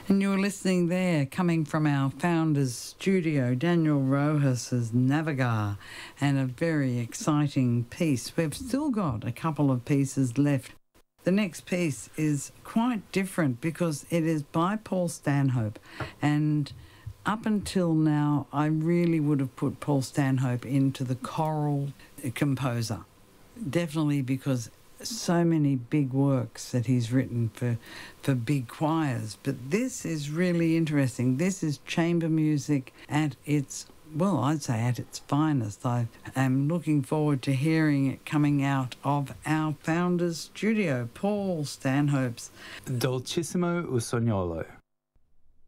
And you were listening there, coming from our founder's studio, Daniel Rojas's Navegar, and a very exciting piece. We've still got a couple of pieces left. The next piece is quite different because it is by Paul Stanhope, and up until now I really would have put Paul Stanhope into the choral composer, definitely because so many big works that he's written for big choirs. But this is really interesting. This is chamber music at its, well, I'd say at its finest. I am looking forward to hearing it coming out of our founder's studio, Paul Stanhope's Dolcissimo Usognolo.